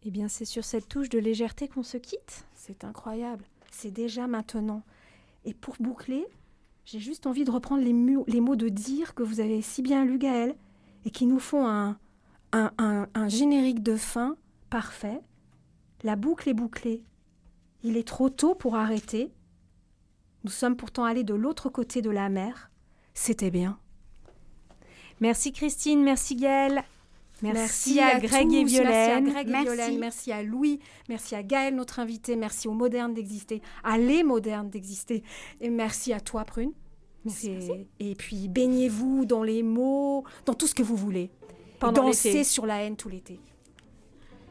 Eh bien, c'est sur cette touche de légèreté qu'on se quitte. C'est incroyable. C'est déjà maintenant. Et pour boucler, j'ai juste envie de reprendre les mots de dire que vous avez si bien lu, Gaëlle, et qui nous font un générique de fin parfait. La boucle est bouclée. Il est trop tôt pour arrêter. Nous sommes pourtant allés de l'autre côté de la mer. C'était bien. Merci Christine, merci Gaëlle. Merci à Greg et Violaine. Merci à Louis, merci à Gaëlle, notre invité, merci aux modernes d'exister, à les modernes d'exister. Et merci à toi, Prune. Merci. Et puis, baignez-vous dans les mots, dans tout ce que vous voulez. Pendant Dansez l'été. sur la haine tout l'été.